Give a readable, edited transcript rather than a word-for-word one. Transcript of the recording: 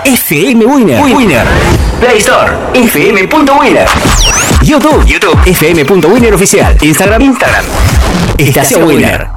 FM Winner. Play Store, fm.winner. YouTube, FM.winner oficial. Instagram. Estación Winner.